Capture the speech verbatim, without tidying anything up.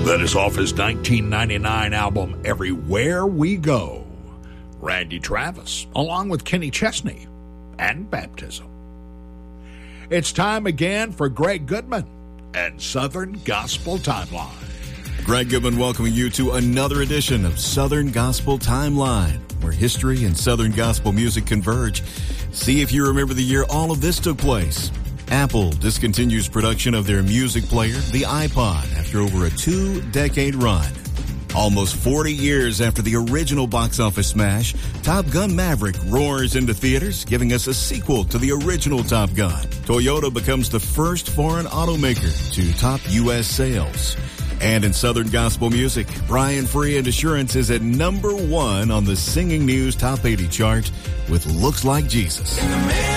That is off his nineteen ninety-nine album, Everywhere We Go. Randy Travis, along with Kenny Chesney, and Baptism. It's time again for Greg Goodman and Southern Gospel Timeline. Greg Goodman welcoming you to another edition of Southern Gospel Timeline, where history and Southern Gospel music converge. See if you remember the year all of this took place. Apple discontinues production of their music player, the iPod, after over a two-decade run. Almost forty years after the original box office smash, Top Gun Maverick roars into theaters, giving us a sequel to the original Top Gun. Toyota becomes the first foreign automaker to top U S sales. And in Southern Gospel music, Brian Free and Assurance is at number one on the Singing News Top eighty chart with Looks Like Jesus.